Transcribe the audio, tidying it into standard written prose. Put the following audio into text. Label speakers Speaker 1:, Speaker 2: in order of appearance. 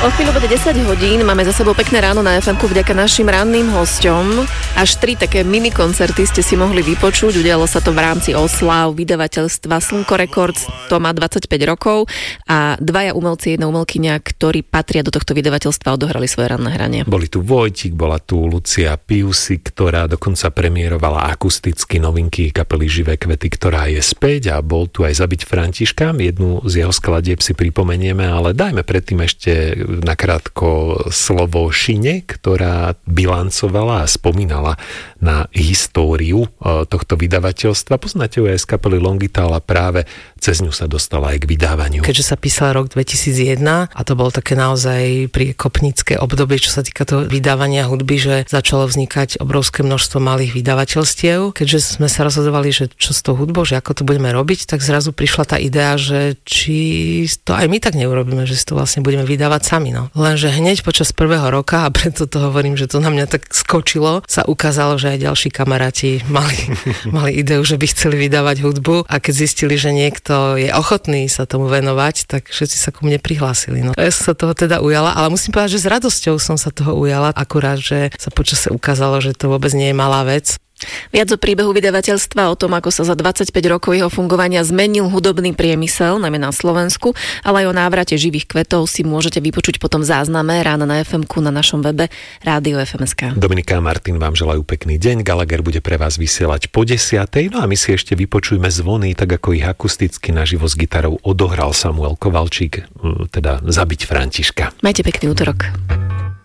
Speaker 1: O chvíľu bude 10 hodín, máme za sebou pekné ráno na FM-ku vďaka našim ranným hosťom. Až 3 také mini koncerty ste si mohli vypočuť, udialo sa to v rámci osláv vydavateľstva Slnko Records, to má 25 rokov a dvaja umelci, jedna umelkyňa, ktorí patria do tohto vydavateľstva, odohrali svoje ranné hranie.
Speaker 2: Boli tu Vojtík, bola tu Lucia Piusi, ktorá dokonca premiérovala akusticky novinky kapely Živé kvety, ktorá je späť, a bol tu aj Zabiť Františka, jednu z jeho skladieb si pripomenieme, ale dajme predtým ešte nakrátko slovo Šine, ktorá bilancovala a spomínala na históriu tohto vydavateľstva. Poznáte ju aj z kapely Longital a práve cez ňu sa dostala aj k vydávaniu.
Speaker 3: Keďže sa písal rok 2001 a to bolo také naozaj priekopnícke obdobie, čo sa týka toho vydávania hudby, že začalo vznikať obrovské množstvo malých vydavateľstiev. Keďže sme sa rozhodovali, že čo s tou hudbou, že ako to budeme robiť, tak zrazu prišla tá idea, že či to aj my tak neurobíme, že si to vlastne budeme vydávať sami. No. Lenže hneď počas prvého roka, a preto to hovorím, že to na mňa tak skočilo, sa ukázalo, že aj ďalší kamaráti mali ideu, že by chceli vydávať hudbu, a keď zistili, že niekto je ochotný sa tomu venovať, tak všetci sa ku mne prihlásili. No. Ja som sa toho teda ujala, ale musím povedať, že s radosťou som sa toho ujala, akurát, že sa počase ukázalo, že to vôbec nie je malá vec.
Speaker 1: Viac o príbehu vydavateľstva, o tom, ako sa za 25 rokov jeho fungovania zmenil hudobný priemysel, najmä na Slovensku, ale aj o návrate Živých kvetov si môžete vypočuť potom v zázname ráno na FM-ku na našom webe Rádio FM.sk.
Speaker 2: Dominika a Martin vám želajú pekný deň. Gallagher bude pre vás vysielať po 10:00, no a my si ešte vypočujme zvony, tak ako ich akusticky naživo s gitarou odohral Samuel Kovalčík, teda Zabiť Františka.
Speaker 1: Majte pekný útorok.